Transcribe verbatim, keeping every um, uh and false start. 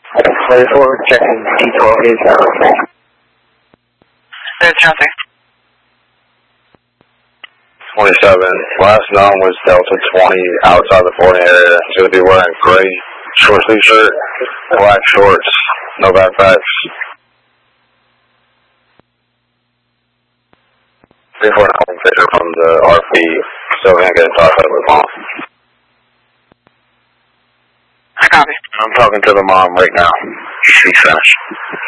twenty-four, checking D twelve is out. There's nothing. twenty-seven, last known was Delta twenty outside the Fort area. He's going to be wearing gray short sleeve shirt, black shorts, no backpacks. three four nine picture from the R P, still can't get in touch with mom. I copy. I'm talking to the mom right now. She's finished.